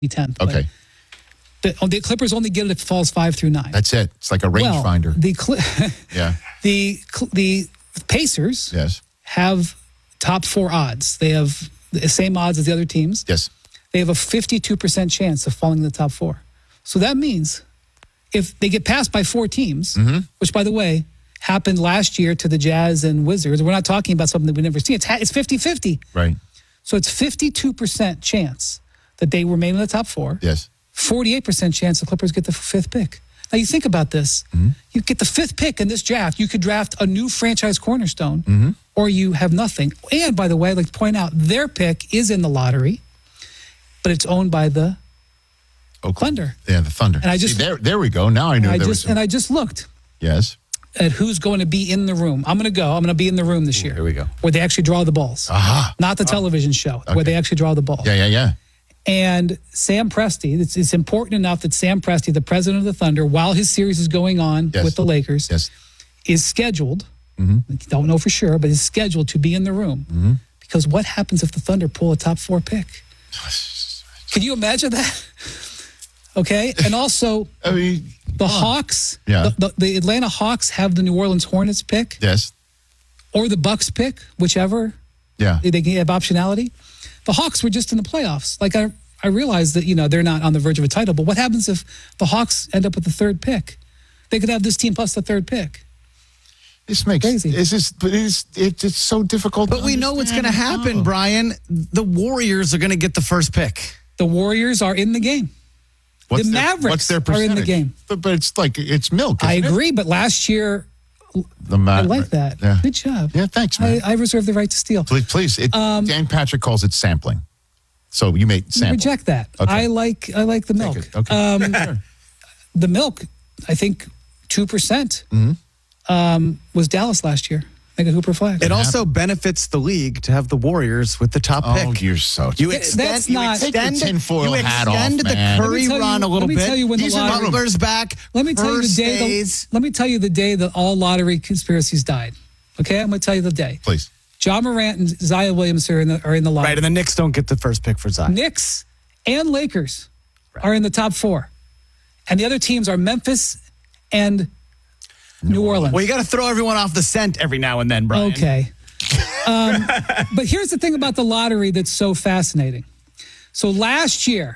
10th. Okay. The Clippers only get it if it falls 5 through 9. That's it. It's like a rangefinder. Yeah. The Pacers have top 4 odds. They have the same odds as the other teams. Yes. They have a 52% chance of falling in the top 4. So that means if they get passed by 4 teams, which, by the way, happened last year to the Jazz and Wizards, we're not talking about something that we never see. It's 50-50. Right. So it's 52% chance that they remain in the top 4. Yes. 48% chance the Clippers get the 5th pick. Now, you think about this. You get the 5th pick in this draft. You could draft a new franchise cornerstone, or you have nothing. And, by the way, I'd like to point out, their pick is in the lottery, but it's owned by the Thunder. Yeah, the Thunder. And I just there we go. Now I know and I just looked. Yes. At who's going to be in the room. I'm going to be in the room this year. Here we go. Where they actually draw the balls. Not the television show, where they actually draw the balls. Yeah. And Sam Presti, it's important enough that Sam Presti, the president of the Thunder, while his series is going on with the Lakers, is scheduled, don't know for sure, but is scheduled to be in the room. Because what happens if the Thunder pull a top 4 pick? Can you imagine that? Okay. And also, the Hawks, the Atlanta Hawks have the New Orleans Hornets pick. Yes. Or the Bucks pick, whichever. Yeah. They can have optionality. The Hawks were just in the playoffs. Like, I realize that, they're not on the verge of a title, but what happens if the Hawks end up with the 3rd pick? They could have this team plus the 3rd pick. This makes crazy. It's so difficult. But we know what's going to happen, Brian. The Warriors are going to get the 1st pick. The Warriors are in the game. The Mavericks are in the game. But it's milk. I agree, but last year, I like that. Yeah. Good job. Yeah, thanks, man. I reserve the right to steal. Please. Dan Patrick calls it sampling. So you made sampling. Reject that. Okay. I like the milk. Okay. The milk, I think 2% was Dallas last year. Like a Hooper flag. It also benefits the league to have the Warriors with the top pick. Oh, you're so... You extend the Curry run a little bit. Let me tell you when These are Butler's back. Let me tell you the day that all lottery conspiracies died. Okay, I'm going to tell you the day. Please. Ja Morant and Zion Williamson are in the lottery. Right, and the Knicks don't get the 1st pick for Zion. Knicks and Lakers are in the top 4. And the other teams are Memphis and New Orleans. Well, you got to throw everyone off the scent every now and then, Brian. Okay. But here's the thing about the lottery that's so fascinating. So last year,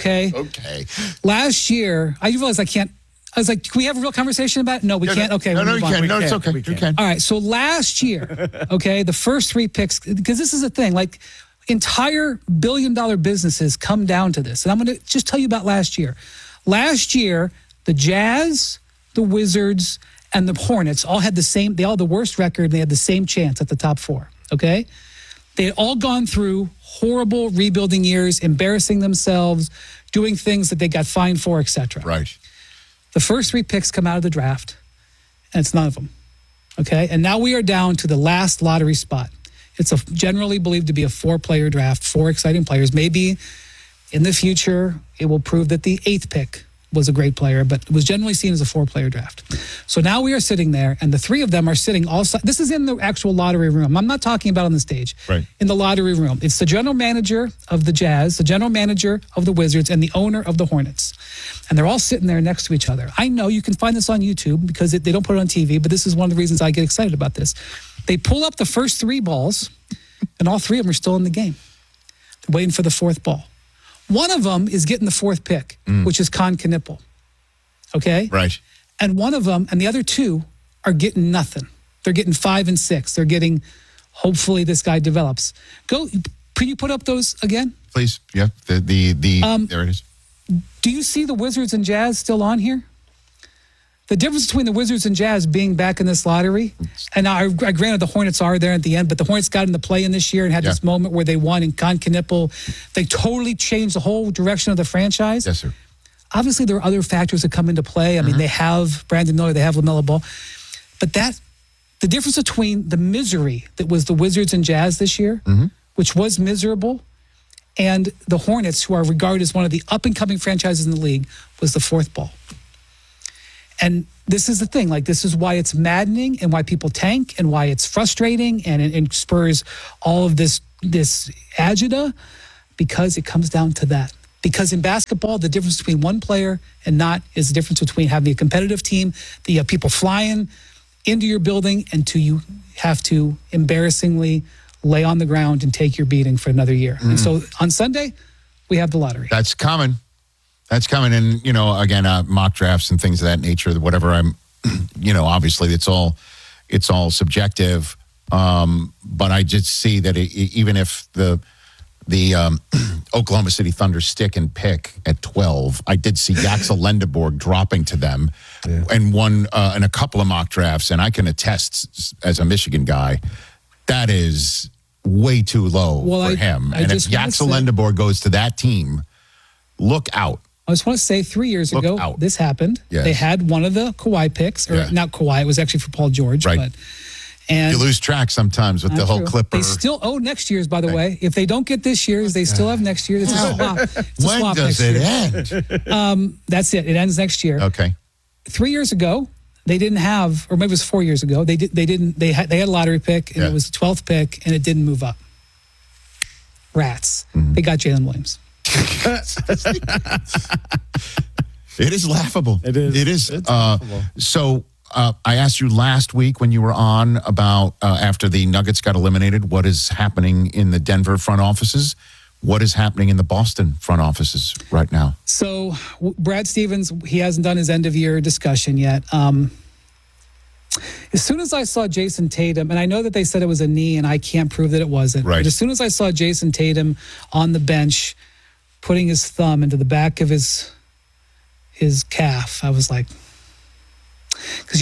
last year, I realized I was like, can we have a real conversation about it? No, we can't. Okay. No, you can. No, it's okay. You can. All right. So last year, the first 3 picks, because this is a thing, like entire billion-dollar businesses come down to this. And I'm going to just tell you about last year. Last year, the Jazz, the Wizards, and the Hornets all had they all had the worst record, and they had the same chance at the top 4, okay? They had all gone through horrible rebuilding years, embarrassing themselves, doing things that they got fined for, etc. Right. The first 3 picks come out of the draft, and it's none of them, okay? And now we are down to the last lottery spot. It's generally believed to be a 4-player draft, 4 exciting players. Maybe in the future, it will prove that the 8th pick was a great player, but it was generally seen as a 4-player draft. So now we are sitting there, and the 3 of them are sitting also. This is in the actual lottery room. I'm not talking about on the stage. Right. In the lottery room. It's the general manager of the Jazz, the general manager of the Wizards, and the owner of the Hornets. And they're all sitting there next to each other. I know you can find this on YouTube because they don't put it on TV, but this is one of the reasons I get excited about this. They pull up the first 3 balls, and all 3 of them are still in the game. They're waiting for the 4th ball. One of them is getting the 4th pick, which is Con Knipple. Okay? Right. And one of them, and the other 2 are getting nothing. They're getting 5 and 6. They're getting, hopefully this guy develops. Can you put up those again? Please. Yeah. There it is. Do you see the Wizards and Jazz still on here? The difference between the Wizards and Jazz being back in this lottery, and I granted the Hornets are there at the end, but the Hornets got into play in this year and had this moment where they won in Con Knipple. They totally changed the whole direction of the franchise. Yes, sir. Obviously, there are other factors that come into play. I mean, they have Brandon Miller, they have LaMelo Ball. But the difference between the misery that was the Wizards and Jazz this year, which was miserable, and the Hornets, who are regarded as one of the up-and-coming franchises in the league, was the 4th ball. And this is the thing, this is why it's maddening and why people tank and why it's frustrating and it spurs all of this agita, because it comes down to that. Because in basketball, the difference between one player and not is the difference between having a competitive team, the people flying into your building, and you have to embarrassingly lay on the ground and take your beating for another year. And so on Sunday, we have the lottery. That's coming. That's coming. And, again, mock drafts and things of that nature, whatever obviously it's all subjective. But I just see that even if the Oklahoma City Thunder stick and pick at 12, I did see Yaxel Lendeborg dropping to them and one in a couple of mock drafts. And I can attest as a Michigan guy, that is way too low for him. And if Yaxel Lendeborg goes to that team, look out. I just want to say 3 years ago, this happened. Yes. They had one of the Kawhi picks, or not Kawhi, it was actually for Paul George. Right. And you lose track sometimes with the whole Clipper. They still owe next year's, by the way. If they don't get this year's, they still have next year. It's a swap. When does it end? That's it. It ends next year. Okay. 3 years ago, they didn't have, or maybe it was 4 years ago. They had a lottery pick, and it was the 12th pick, and it didn't move up. Rats. They got Jalen Williams. It is laughable. It is. It is. It's laughable. So I asked you last week when you were on about after the Nuggets got eliminated, what is happening in the Denver front offices? What is happening in the Boston front offices right now? So Brad Stevens, he hasn't done his end of year discussion yet. As soon as I saw Jason Tatum, and I know that they said it was a knee, and I can't prove that it wasn't. Right. But as soon as I saw Jason Tatum on the bench, putting his thumb into the back of his calf, I was like, because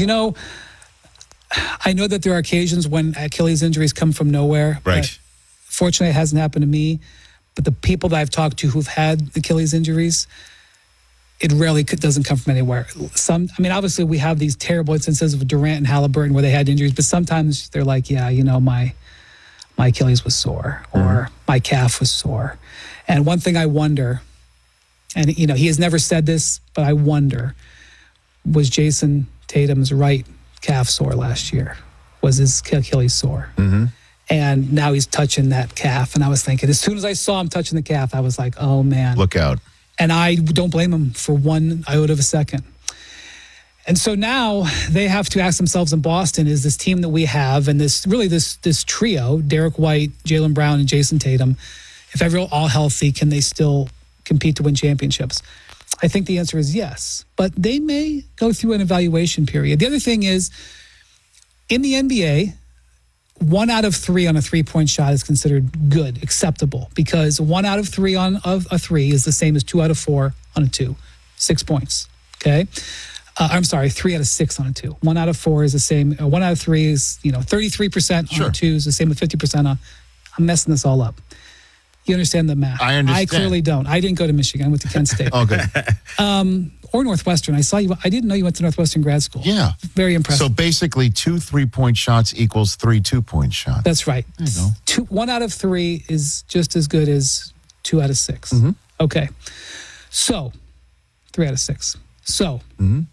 I know that there are occasions when Achilles injuries come from nowhere. Right. Fortunately, it hasn't happened to me. But the people that I've talked to who've had Achilles injuries, it rarely doesn't come from anywhere. Obviously we have these terrible instances of Durant and Halliburton where they had injuries, but sometimes they're like, my Achilles was sore or my calf was sore. And one thing I wonder, and he has never said this, but I wonder, was Jason Tatum's right calf sore last year? Was his Achilles sore? Mm-hmm. And now he's touching that calf. And I was thinking, as soon as I saw him touching the calf, I was like, oh, man. Look out. And I don't blame him for one iota of a second. And so now they have to ask themselves in Boston, is this team that we have and this trio, Derek White, Jaylen Brown, and Jason Tatum, if they're all healthy, can they still compete to win championships? I think the answer is yes. But they may go through an evaluation period. The other thing is, in the NBA, 1 out of 3 on a three-point shot is considered good, acceptable, because 1 out of 3 on a 3 is the same as 2 out of 4 on a 2, 6 points. Okay, 3 out of 6 on a 2. 1 out of 4 is the same. 1 out of 3 is 33% on a 2 is the same with 50% on. I'm messing this all up. You understand the math? I understand. I clearly don't. I didn't go to Michigan. I went to Kent State. Okay. Or Northwestern. I saw you. I didn't know you went to Northwestern grad school. Yeah. Very impressive. So basically 2 3-point shots equals 3 2-point shots. That's right. There you go. 1 out of 3 is just as good as 2 out of 6. Mm-hmm. Okay. So 3 out of 6. So 1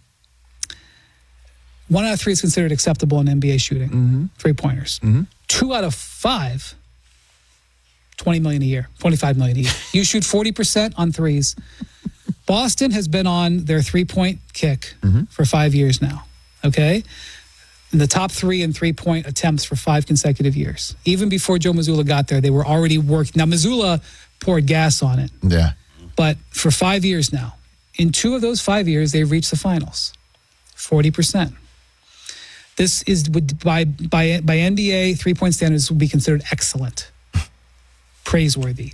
out of 3 is considered acceptable in NBA shooting. 3-pointers. 2 out of 5, $20 million a year, $25 million a year. You shoot 40% on threes. Boston has been on their 3-point kick for 5 years now. Okay? In the top 3 in 3-point attempts for 5 consecutive years. Even before Joe Mazzulla got there, they were already working. Now, Mazzulla poured gas on it. Yeah. But for 5 years now, in 2 of those 5 years, they've reached the finals. 40%. This is, by NBA 3-point standards, would be considered excellent. Praiseworthy.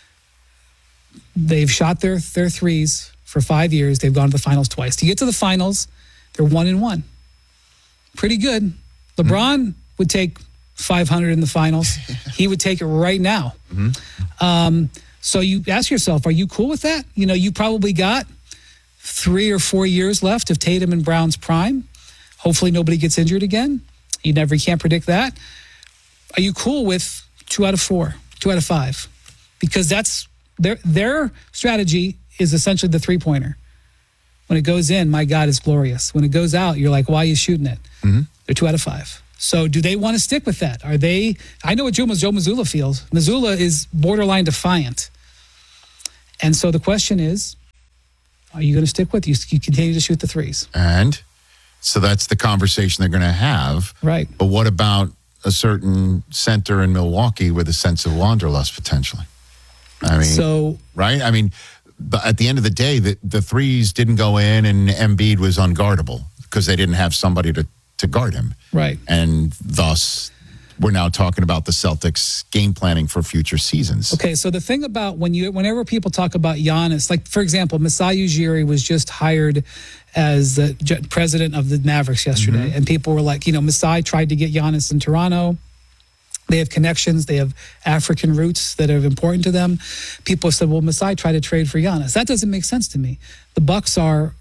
They've shot their threes for 5 years. They've gone to the finals twice. To get to the finals, they're 1-1. Pretty good. LeBron would take 500 in the finals. He would take it right now. So you ask yourself, are you cool with that? You probably got 3 or 4 years left of Tatum and Brown's prime. Hopefully nobody gets injured again. You can't predict that. Are you cool with 2 out of 4, 2 out of 5? Because that's their strategy is essentially the 3-pointer. When it goes in, my God, it's glorious. When it goes out, you're like, why are you shooting it? They're 2 out of 5. So do they want to stick with that? I know what Joe Mazzulla feels. Mazzulla is borderline defiant. And so the question is, are you going to stick with it? You continue to shoot the threes. And so that's the conversation they're going to have. Right. But what about a certain center in Milwaukee with a sense of wanderlust potentially? I mean, right? I mean, at the end of the day, the threes didn't go in and Embiid was unguardable because they didn't have somebody to guard him. Right. And thus, we're now talking about the Celtics game planning for future seasons. Okay, so the thing about whenever people talk about Giannis, like, for example, Masai Ujiri was just hired as the president of the Mavericks yesterday, and people were like, Masai tried to get Giannis in Toronto. They have connections. They have African roots that are important to them. People said, well, Masai tried to trade for Giannis. That doesn't make sense to me. The Bucks are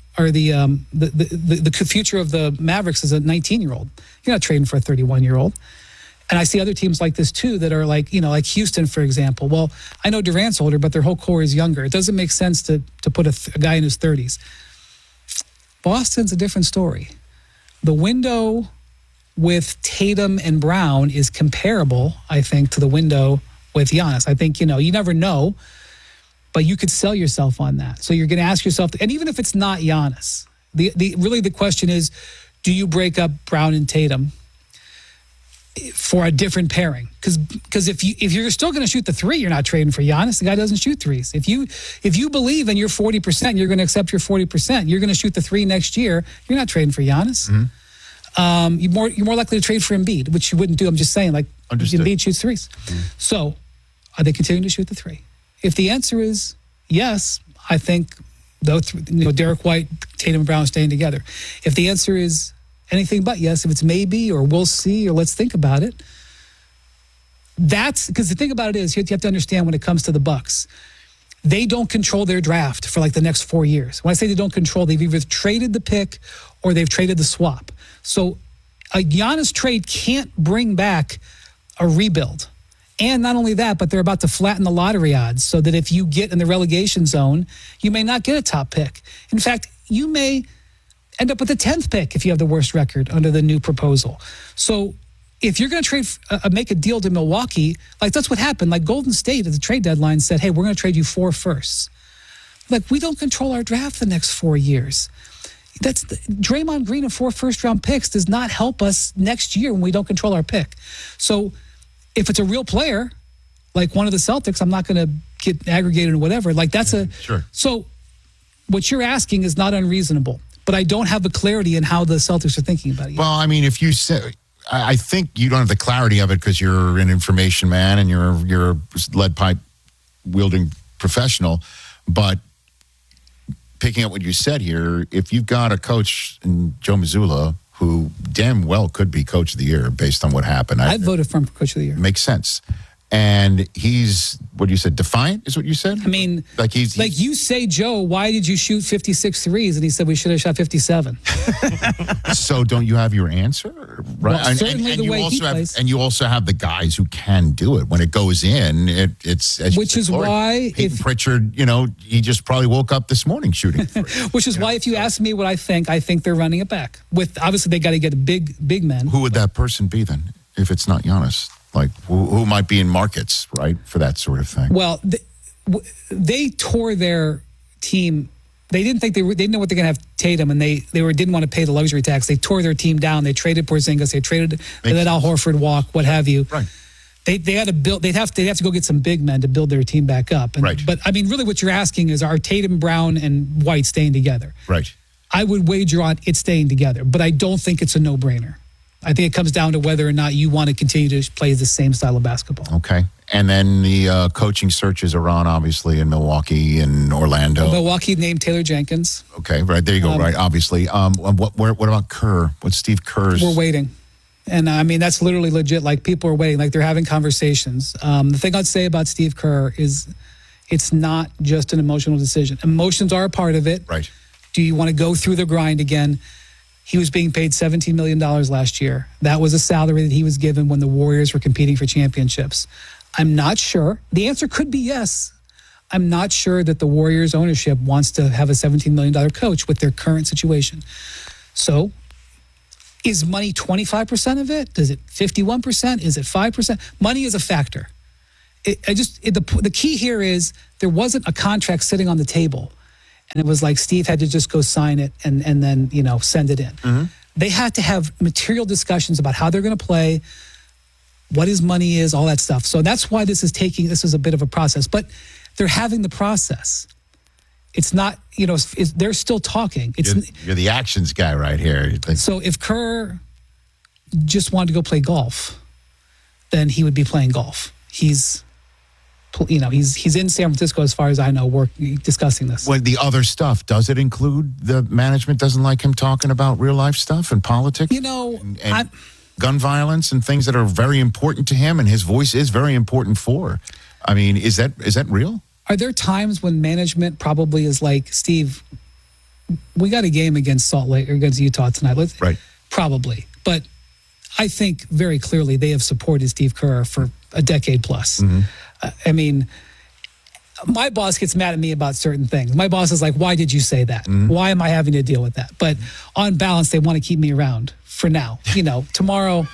the future of the Mavericks is a 19-year-old. You're not trading for a 31-year-old. And I see other teams like this too that are like Houston, for example. Well, I know Durant's older, but their whole core is younger. It doesn't make sense to put a guy in his 30s. Boston's a different story. The window with Tatum and Brown is comparable, I think, to the window with Giannis. I think, you never know, but you could sell yourself on that. So you're going to ask yourself, and even if it's not Giannis, really the question is, do you break up Brown and Tatum for a different pairing? Because if you're still going to shoot the three, you're not trading for Giannis. The guy doesn't shoot threes. If you believe in your 40%, you're going to accept your 40%. You're going to shoot the three next year. You're not trading for Giannis. You're more likely to trade for Embiid, which you wouldn't do. I'm just saying, like, Embiid shoots threes. So are they continuing to shoot the three? If the answer is yes, I think Derek White, Tatum, and Brown staying together. If the answer is anything but yes, if it's maybe or we'll see or let's think about it, that's because the thing about it is you have to understand when it comes to the Bucks, they don't control their draft for like the next 4 years. When I say they don't control, they've either traded the pick or they've traded the swap. So a Giannis trade can't bring back a rebuild. And not only that, but they're about to flatten the lottery odds so that if you get in the relegation zone, you may not get a top pick. In fact, you may end up with the 10th pick if you have the worst record under the new proposal. So if you're going to make a deal to Milwaukee, like that's what happened. Like Golden State at the trade deadline said, hey, we're going to trade you 4 firsts. Like, we don't control our draft the next 4 years. Draymond Green and 4 first-round picks does not help us next year when we don't control our pick. So if it's a real player, like one of the Celtics, I'm not going to get aggregated or whatever. Like sure. So what you're asking is not unreasonable, but I don't have the clarity in how the Celtics are thinking about it yet. Well, I mean, if you say, I think you don't have the clarity of it because you're an information man and you're a lead pipe wielding professional, but picking up what you said here, if you've got a coach in Joe Mazzulla who damn well could be coach of the year based on what happened. I'd voted for him for coach of the year. Makes sense. And he's, what you said, defiant is what you said? I mean, like you say, Joe, why did you shoot 56 threes? And he said, we should have shot 57. So don't you have your answer? Right. Well, certainly the way he plays. And you also have the guys who can do it. When it goes in, it's as which is why Peyton Pritchard, he just probably woke up this morning shooting. Which is why if you ask me what I think they're running it back. With obviously they got to get big men. Who would that person be then if it's not Giannis? Like, who might be in markets, right, for that sort of thing? Well, they tore their team. They didn't think they didn't know what they're going to have Tatum, and they didn't want to pay the luxury tax. They tore their team down. They traded Porzingis. They let Al Horford walk, what have you. Right. They had to build. They'd have to go get some big men to build their team back up. Right. But I mean, really, what you're asking is, are Tatum, Brown, and White staying together? Right. I would wager on it staying together, but I don't think it's a no-brainer. I think it comes down to whether or not you want to continue to play the same style of basketball. Okay. And then the coaching searches are on, obviously, in Milwaukee and Orlando. Milwaukee named Taylor Jenkins. Okay, right. There you go, right, obviously. What about Kerr? What's Steve Kerr's? We're waiting. And, I mean, that's literally legit. Like, people are waiting. Like, they're having conversations. The thing I'd say about Steve Kerr is it's not just an emotional decision. Emotions are a part of it. Right. Do you want to go through the grind again? He was being paid $17 million last year. That was a salary that he was given when the Warriors were competing for championships. I'm not sure. The answer could be yes. I'm not sure that the Warriors ownership wants to have a $17 million coach with their current situation. So is money 25% of it? Is it 51%? Is it 5%? Money is a factor. the key here is there wasn't a contract sitting on the table, and it was like Steve had to just go sign it and then send it in. Mm-hmm. They had to have material discussions about how they're going to play, what his money is, all that stuff. So that's why this is a bit of a process, but they're having the process. It's not, they're still talking. You're the actions guy right here. So if Kerr just wanted to go play golf, then he would be playing golf. He's in San Francisco, as far as I know, discussing this. Well, the other stuff, does it include the management doesn't like him talking about real life stuff and politics? And gun violence and things that are very important to him and his voice is very important for. I mean, is that real? Are there times when management probably is like, Steve, we got a game against Salt Lake or against Utah tonight? Right. Probably. But I think very clearly they have supported Steve Kerr for a decade plus. Mm-hmm. I mean, my boss gets mad at me about certain things. My boss is like, why did you say that? Mm-hmm. Why am I having to deal with that? But on balance, they want to keep me around for now. Tomorrow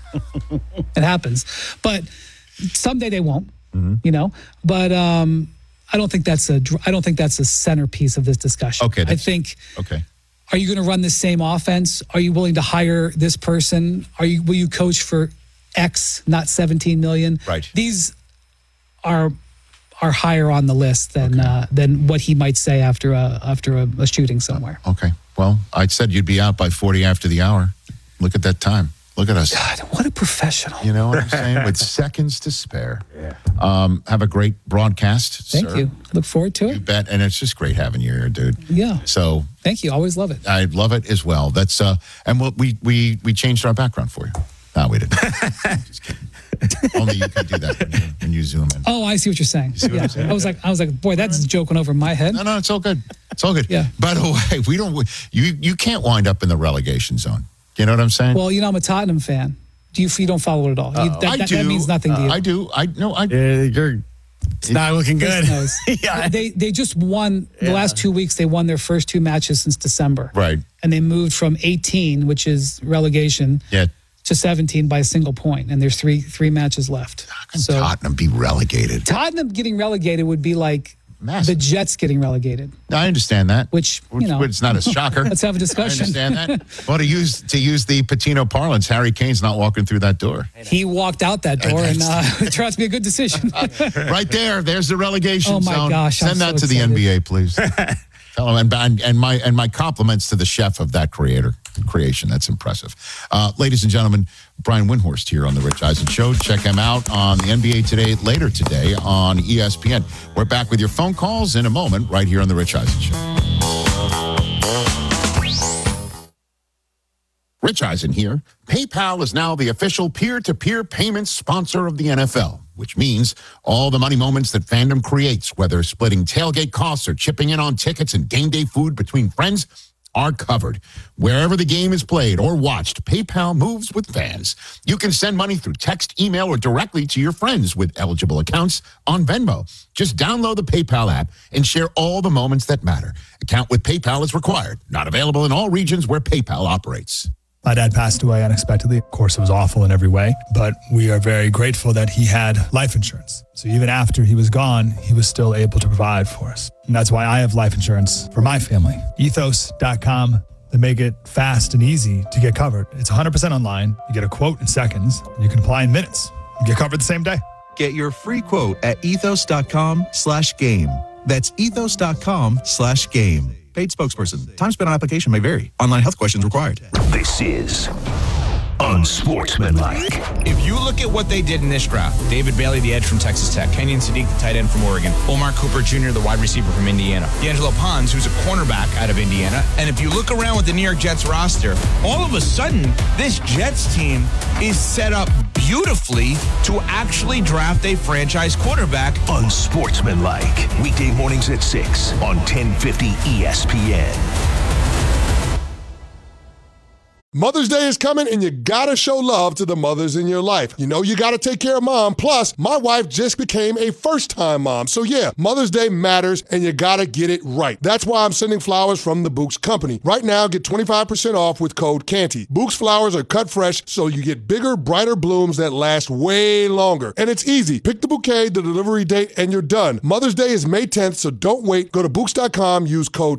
it happens. But someday they won't, But I don't think that's a centerpiece of this discussion. Okay. Okay. Are you going to run the same offense? Are you willing to hire this person? Will you coach for X, not 17 million? Right. These are higher on the list than what he might say after a shooting somewhere. Okay. Well, I said you'd be out by 40 after the hour. Look at that time. Look at us. God, what a professional. You know what I'm saying? With seconds to spare. Yeah. Have a great broadcast, Thank sir. you. Look forward to it. You bet. And it's just great having you here, dude. Yeah. So thank you. Always love it. I love it as well. That's and we changed our background for you. No, we didn't. Just kidding. Only you can do that when you zoom in. Oh, I see what you're saying. See what I'm saying? I was like, boy, that's joking over my head. No, it's all good. It's all good. Yeah. By the way, you can't wind up in the relegation zone. You know what I'm saying? Well, I'm a Tottenham fan. You don't follow it at all. That means nothing to you. I do. It's not looking good. Yeah. They just won the last 2 weeks. They won their first 2 matches since December. Right. And they moved from 18, which is relegation, to 17 by a single point. And there's three matches left. How can Tottenham be relegated? Tottenham getting relegated would be like massive. The Jets getting relegated. I understand that. Which it's not a shocker. Let's have a discussion. I understand that. Well, to use the Patino parlance, Harry Kane's not walking through that door. He walked out that door, and it turns out to be a good decision. Right there's the relegation zone. Oh my gosh! Send that to the NBA, please. Tell him, and my compliments to the chef of that creation. That's impressive. Ladies and gentlemen, Brian Windhorst here on The Rich Eisen Show. Check him out on the NBA Today later today on ESPN. We're back with your phone calls in a moment right here on The Rich Eisen Show. Rich Eisen here. PayPal is now the official peer-to-peer payments sponsor of the NFL, which means all the money moments that fandom creates, whether splitting tailgate costs or chipping in on tickets and game day food between friends, are covered. Wherever the game is played or watched, PayPal moves with fans. You can send money through text, email, or directly to your friends with eligible accounts on Venmo. Just download the PayPal app and share all the moments that matter. Account with PayPal is required. Not available in all regions where PayPal operates. My dad passed away unexpectedly. Of course, it was awful in every way, but we are very grateful that he had life insurance. So even after he was gone, he was still able to provide for us. And that's why I have life insurance for my family. Ethos.com. They make it fast and easy to get covered. It's 100% online. You get a quote in seconds. And you can apply in minutes. You get covered the same day. Get your free quote at ethos.com/game. That's ethos.com/game. Paid spokesperson. Time spent on application may vary. Online health questions required. This is Unsportsmanlike. If you look at what they did in this draft, David Bailey, the edge from Texas Tech, Kenyon Sadiq, the tight end from Oregon, Omar Cooper Jr., the wide receiver from Indiana, D'Angelo Pons, who's a cornerback out of Indiana. And if you look around with the New York Jets roster, all of a sudden, this Jets team is set up beautifully to actually draft a franchise quarterback. Unsportsmanlike. Weekday mornings at 6 on 1050 ESPN. Mother's Day is coming and you gotta show love to the mothers in your life. You know you gotta take care of mom. Plus, my wife just became a first-time mom. So yeah, Mother's Day matters and you gotta get it right. That's why I'm sending flowers from the Books Company. Right now, get 25% off with code Canty. Books flowers are cut fresh so you get bigger, brighter blooms that last way longer. And it's easy. Pick the bouquet, the delivery date, and you're done. Mother's Day is May 10th, so don't wait. Go to Books.com, use code